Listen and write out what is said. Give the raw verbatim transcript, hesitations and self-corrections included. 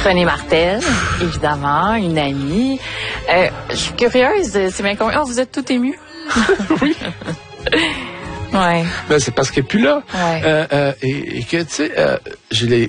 René Martel, évidemment, une amie. Euh, je suis curieuse, c'est bien combien? Oh, vous êtes tout ému? Oui. Ouais. Ben, c'est parce qu'elle n'est plus là. Ouais. Euh, euh, et, et que, tu sais, euh, je l'ai